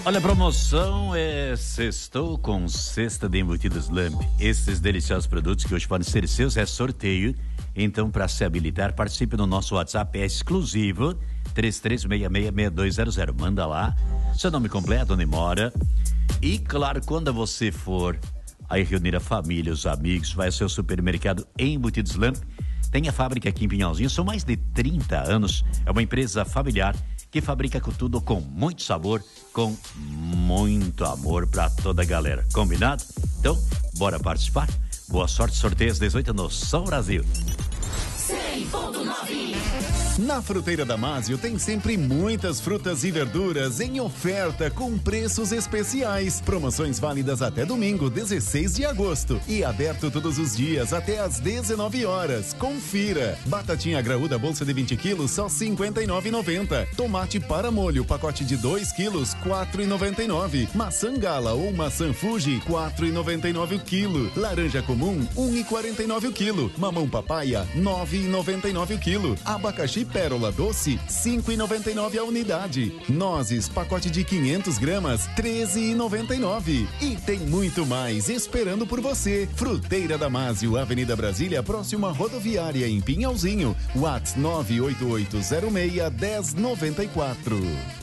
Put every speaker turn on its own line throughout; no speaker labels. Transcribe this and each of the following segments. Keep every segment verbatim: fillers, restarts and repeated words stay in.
Olha, a promoção é sextou com cesta de embutidos Lamp. Esses deliciosos produtos que hoje podem ser seus é sorteio. Então, para se habilitar, participe no nosso WhatsApp, é exclusivo, três três seis seis, seis dois zero zero. Manda lá, seu nome completo, onde mora. E, claro, quando você for aí reunir a família, os amigos, vai ao seu supermercado Embutidos Lamp. Tem a fábrica aqui em Pinhalzinho, são mais de trinta anos. É uma empresa familiar que fabrica com tudo com muito sabor, com muito amor para toda a galera. Combinado? Então, bora participar? Boa sorte, sorteio às dezoito no São Brasil.
cem ponto nove.
Na Fruteira Damásio tem sempre muitas frutas e verduras em oferta com preços especiais. Promoções válidas até domingo, dezesseis de agosto. E aberto todos os dias até às dezenove horas. Confira. Batatinha graúda bolsa de vinte quilos, só cinquenta e nove reais e noventa centavos. Tomate para molho, pacote de dois quilos, quatro reais e noventa e nove centavos. Maçã gala ou maçã Fuji, quatro reais e noventa e nove centavos o quilo. Laranja comum, um real e quarenta e nove centavos o quilo. Mamão papaya, nove reais e noventa e nove centavos o quilo. Abacaxi pérola doce, cinco reais e noventa e nove centavos a unidade. Nozes, pacote de quinhentas gramas, treze reais e noventa e nove centavos. E tem muito mais esperando por você. Fruteira Damásio, Avenida Brasília, próxima rodoviária em Pinhalzinho. WhatsApp nove oito oito zero seis, um zero nove quatro.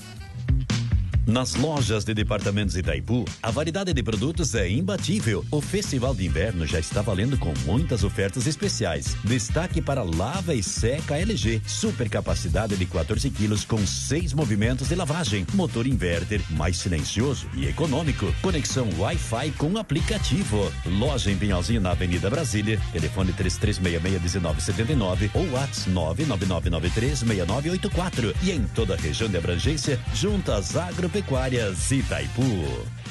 Nas lojas de departamentos Itaipu, a variedade de produtos é imbatível. O Festival de Inverno já está valendo com muitas ofertas especiais. Destaque para lava e seca L G. Super capacidade de quatorze quilos com seis movimentos de lavagem. Motor inverter mais silencioso e econômico. Conexão Wi-Fi com aplicativo. Loja em Pinhalzinho na Avenida Brasília. Telefone três três seis seis, um nove sete nove ou WhatsApp nove nove nove nove três seis nove oito quatro. E em toda a região de abrangência, juntas Agropecuárias Itaipu.